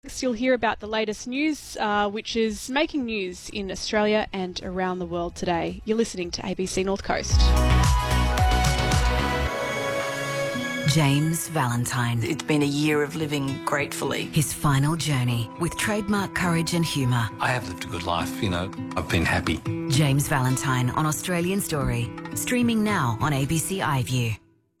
You'll hear about the latest news, which is making news in Australia and around the world today. You're listening to ABC North Coast. James Valentine. It's been a year of living gratefully. His final journey with trademark courage and humour. I have lived a good life, I've been happy. James Valentine on Australian Story. Streaming now on ABC iView.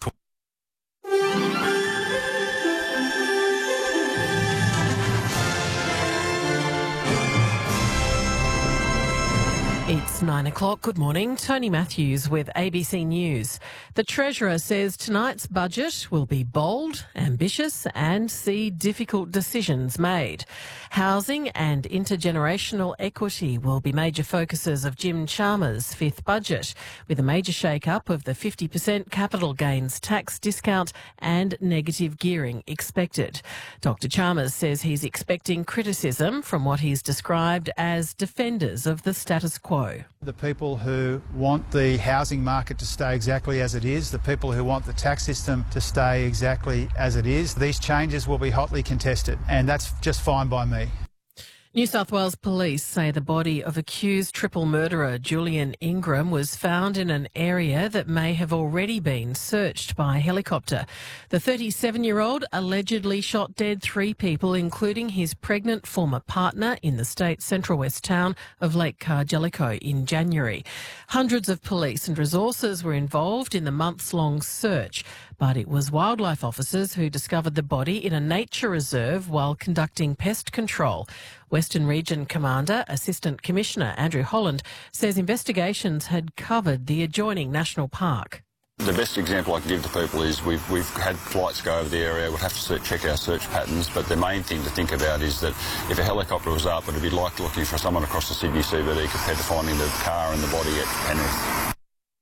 It's 9 o'clock. Good morning. Tony Matthews with ABC News. The Treasurer says tonight's budget will be bold, ambitious and see difficult decisions made. Housing and intergenerational equity will be major focuses of Jim Chalmers' fifth budget, with a major shake-up of the 50% capital gains tax discount and negative gearing expected. Dr Chalmers says he's expecting criticism from what he's described as defenders of the status quo. The people who want the housing market to stay exactly as it is, the people who want the tax system to stay exactly as it is, these changes will be hotly contested, and that's just fine by me. New South Wales police say the body of accused triple murderer Julian Ingram was found in an area that may have already been searched by helicopter. The 37-year-old allegedly shot dead 3 people, including his pregnant former partner, in the state's central west town of Lake Cargellico in January. Hundreds of police and resources were involved in the months-long search, but it was wildlife officers who discovered the body in a nature reserve while conducting pest control. Western Region Commander, Assistant Commissioner Andrew Holland, says investigations had covered the adjoining national park. The best example I can give to people is we've had flights go over the area. We'll have to check our search patterns, but the main thing to think about is that if a helicopter was up, it would be like looking for someone across the Sydney CBD compared to finding the car and the body at Penrith.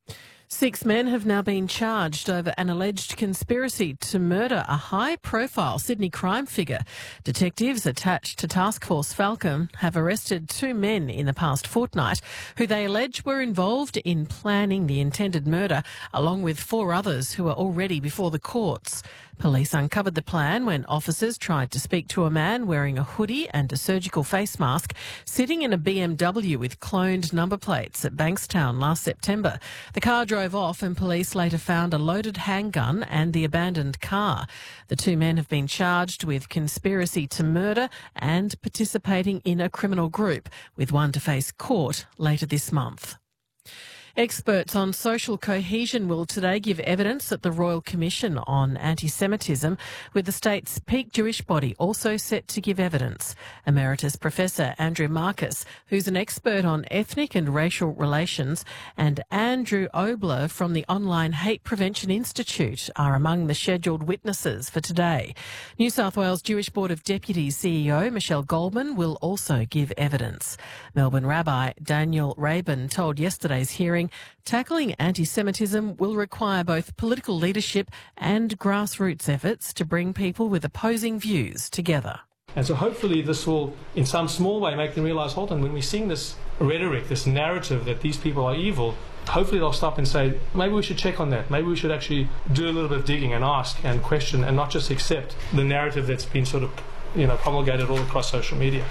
6 men have now been charged over an alleged conspiracy to murder a high-profile Sydney crime figure. Detectives attached to Task Force Falcon have arrested 2 men in the past fortnight who they allege were involved in planning the intended murder, along with 4 others who are already before the courts. Police uncovered the plan when officers tried to speak to a man wearing a hoodie and a surgical face mask sitting in a BMW with cloned number plates at Bankstown last September. The car drove off and police later found a loaded handgun and the abandoned car. The 2 men have been charged with conspiracy to murder and participating in a criminal group, with one to face court later this month. Experts on social cohesion will today give evidence at the Royal Commission on Anti-Semitism, with the state's peak Jewish body also set to give evidence. Emeritus Professor Andrew Marcus, who's an expert on ethnic and racial relations, and Andrew Obler from the Online Hate Prevention Institute are among the scheduled witnesses for today. New South Wales Jewish Board of Deputies CEO Michelle Goldman will also give evidence. Melbourne Rabbi Daniel Rabin told yesterday's hearing tackling anti-Semitism will require both political leadership and grassroots efforts to bring people with opposing views together. And so hopefully this will, in some small way, make them realise, hold on, when we sing this rhetoric, this narrative that these people are evil, hopefully they'll stop and say, maybe we should check on that. Maybe we should actually do a little bit of digging and ask and question and not just accept the narrative that's been sort of, promulgated all across social media.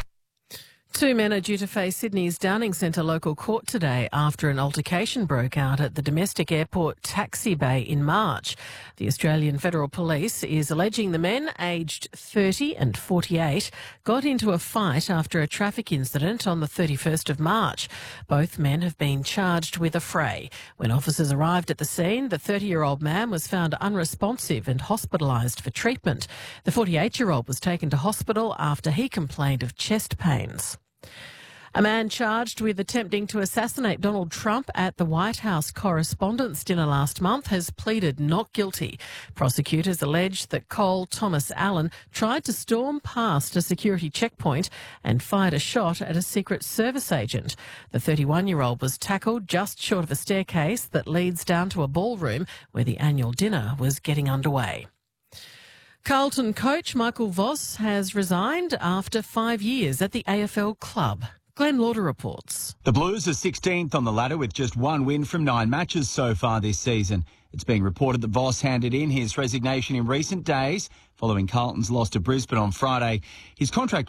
2 men are due to face Sydney's Downing Centre local court today after an altercation broke out at the domestic airport taxi bay in March. The Australian Federal Police is alleging the men, aged 30 and 48, got into a fight after a traffic incident on the 31st of March. Both men have been charged with a fray. When officers arrived at the scene, the 30-year-old man was found unresponsive and hospitalised for treatment. The 48-year-old was taken to hospital after he complained of chest pains. A man charged with attempting to assassinate Donald Trump at the White House Correspondents' Dinner last month has pleaded not guilty. Prosecutors allege that Cole Thomas Allen tried to storm past a security checkpoint and fired a shot at a Secret Service agent. The 31-year-old was tackled just short of a staircase that leads down to a ballroom where the annual dinner was getting underway. Carlton coach Michael Voss has resigned after 5 years at the AFL club. Glenn Lauder reports. The Blues are 16th on the ladder with just 1 win from 9 matches so far this season. It's being reported that Voss handed in his resignation in recent days. following Carlton's loss to Brisbane on Friday. His contract